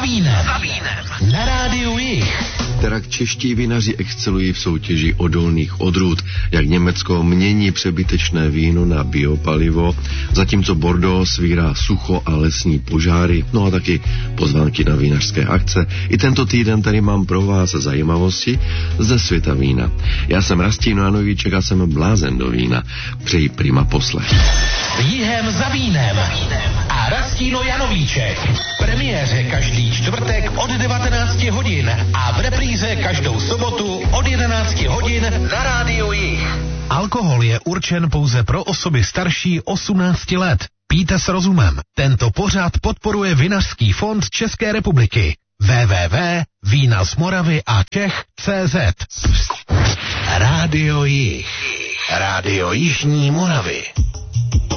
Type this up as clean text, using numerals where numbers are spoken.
vínem. Na rádiu Jich. Terak čeští vinaři excelují v soutěži odolných odrůd, jak Německo mění přebytečné víno na biopalivo, zatímco Bordeaux svírá sucho a lesní požáry, no a taky pozvánky na vinařské akce. I tento týden tady mám pro vás zajímavosti ze světa vína. Já jsem Rastín Janovíček a jsem blázen do vína. Přeji prima poslech. Jihem za vínem a Rastíno Janovíček. V premiéře každý čtvrtek od 19 hodin a v repríze každou sobotu od 11 hodin na rádiu Jich. Alkohol je určen pouze pro osoby starší 18 let. Pijte s rozumem. Tento pořad podporuje Vinařský fond České republiky. www.vínazmoravy.cz. Rádio Jich. Rádio Jižní Moravy.